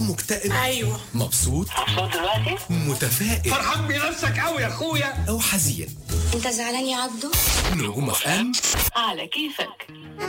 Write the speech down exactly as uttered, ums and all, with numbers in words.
مكتئب؟ ايوه. مبسوط؟ مبسوط دلوقتي؟ متفائل؟ فرحان بنفسك قوي يا اخويا. أو حزين؟ انت زعلان يا عبدو؟ نجوم اف ام على كيفك.